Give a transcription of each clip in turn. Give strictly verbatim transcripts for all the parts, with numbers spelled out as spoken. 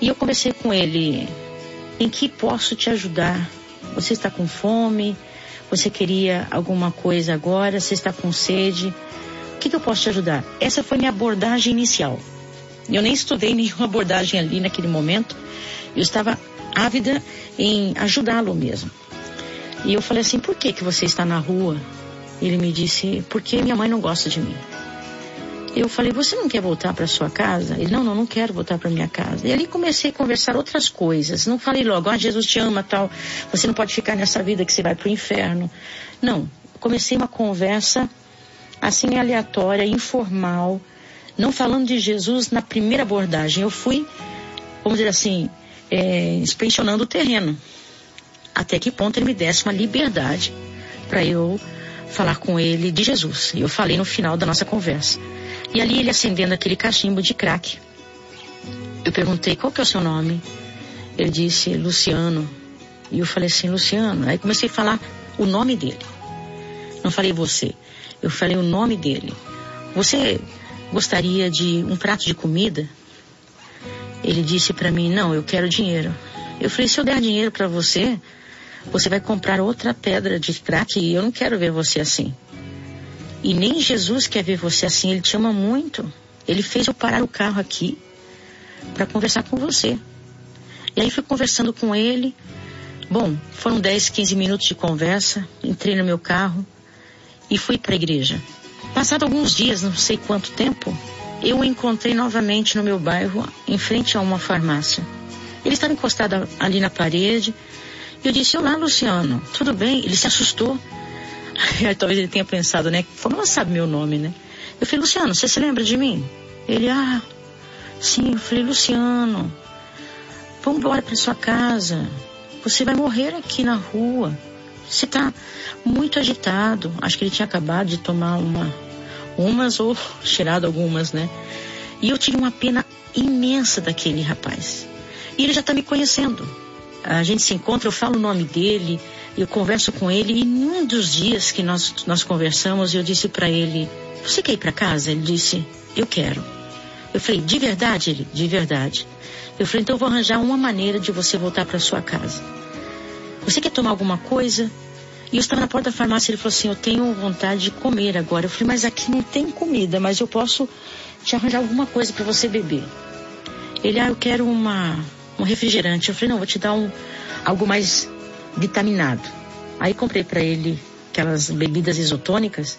E eu conversei com ele: em que posso te ajudar? Você está com fome? Você queria alguma coisa agora? Você está com sede? O que, que eu posso te ajudar? Essa foi minha abordagem inicial. Eu nem estudei nenhuma abordagem ali naquele momento. Eu estava ávida em ajudá-lo mesmo. E eu falei assim: por que que você está na rua? Ele me disse: porque minha mãe não gosta de mim. Eu falei: você não quer voltar para sua casa? Ele: não, não, não quero voltar para minha casa. E ali comecei a conversar outras coisas. Não falei logo: ah, Jesus te ama, tal. Você não pode ficar nessa vida que você vai para o inferno. Não. Comecei uma conversa assim aleatória, informal, não falando de Jesus na primeira abordagem. Eu fui, vamos dizer assim, é, inspecionando o terreno. Até que ponto ele me desse uma liberdade para eu falar com ele de Jesus. E eu falei no final da nossa conversa. E ali ele acendendo aquele cachimbo de crack. Eu perguntei: qual que é o seu nome? Ele disse: Luciano. E eu falei assim: Luciano. Aí comecei a falar o nome dele. Não falei você. Eu falei o nome dele. Você gostaria de um prato de comida? Ele disse para mim: não, eu quero dinheiro. Eu falei: se eu der dinheiro para você, você vai comprar outra pedra de crack e eu não quero ver você assim. E nem Jesus quer ver você assim, ele te ama muito. Ele fez eu parar o carro aqui para conversar com você. E aí fui conversando com ele. Bom, foram dez, quinze minutos de conversa. Entrei no meu carro e fui para a igreja. Passado alguns dias, não sei quanto tempo, eu o encontrei novamente no meu bairro, em frente a uma farmácia. Ele estava encostado ali na parede. Eu disse: olá, Luciano, tudo bem? Ele se assustou. Talvez ele tenha pensado, né? Como ela sabe meu nome, né? Eu falei: Luciano, você se lembra de mim? Ele: ah, sim. Eu falei: Luciano, vamos embora para sua casa. Você vai morrer aqui na rua. Você está muito agitado. Acho que ele tinha acabado de tomar uma, umas ou cheirado algumas, né? E eu tive uma pena imensa daquele rapaz. E ele já está me conhecendo. A gente se encontra, eu falo o nome dele, eu converso com ele, e num dos dias que nós, nós conversamos, eu disse para ele: você quer ir para casa? Ele disse: eu quero. Eu falei: de verdade? Ele: de verdade. Eu falei: então eu vou arranjar uma maneira de você voltar para sua casa. Você quer tomar alguma coisa? E eu estava na porta da farmácia, ele falou assim: eu tenho vontade de comer agora. Eu falei: mas aqui não tem comida, mas eu posso te arranjar alguma coisa para você beber. Ele: ah, eu quero uma... um refrigerante. Eu falei: não, vou te dar um, algo mais vitaminado. Aí comprei para ele aquelas bebidas isotônicas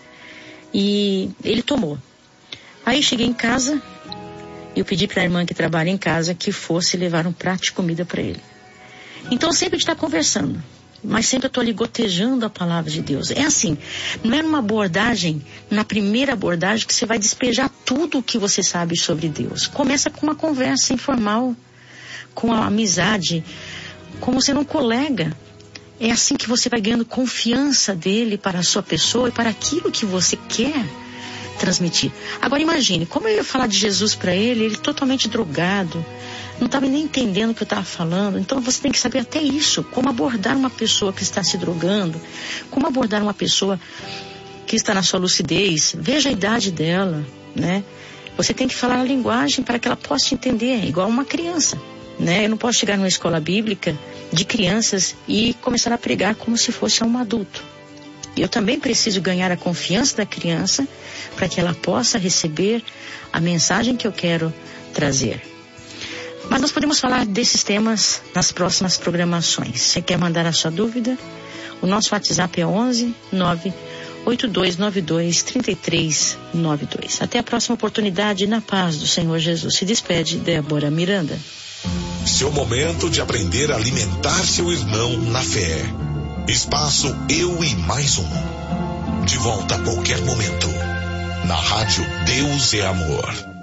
e ele tomou. Aí cheguei em casa, eu pedi para a irmã que trabalha em casa que fosse levar um prato de comida para ele. Então sempre a gente está conversando, mas sempre eu estou ali gotejando a palavra de Deus. É assim, não é numa abordagem, na primeira abordagem, que você vai despejar tudo o que você sabe sobre Deus. Começa com uma conversa informal, com a amizade, como sendo um colega. É assim que você vai ganhando confiança dele para a sua pessoa e para aquilo que você quer transmitir. Agora imagine, como eu ia falar de Jesus para ele, ele totalmente drogado, não estava nem entendendo o que eu estava falando. Então você tem que saber até isso, como abordar uma pessoa que está se drogando, como abordar uma pessoa que está na sua lucidez. Veja a idade dela, né? Você tem que falar a linguagem para que ela possa entender, igual uma criança. Né? Eu não posso chegar numa escola bíblica de crianças e começar a pregar como se fosse um adulto. Eu também preciso ganhar a confiança da criança para que ela possa receber a mensagem que eu quero trazer. Mas nós podemos falar desses temas nas próximas programações. Você quer mandar a sua dúvida? O nosso WhatsApp é onze nove oito dois nove dois três três nove dois. Até a próxima oportunidade, na paz do Senhor Jesus. Se despede Débora Miranda. Seu momento de aprender a alimentar seu irmão na fé. Espaço Eu e Mais Um. De volta a qualquer momento. Na rádio Deus é Amor.